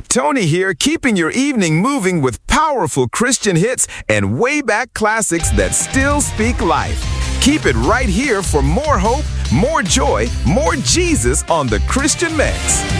Tony here, keeping your evening moving with powerful Christian hits and way back classics that still speak life. Keep it right here for more hope, more joy, more Jesus on the Christian Mix.